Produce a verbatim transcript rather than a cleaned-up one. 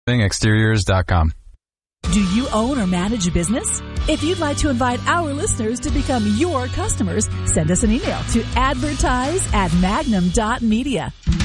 exteriors dot com. Do you own or manage a business? If you'd like to invite our listeners to become your customers, send us an email to advertise at magnum dot media.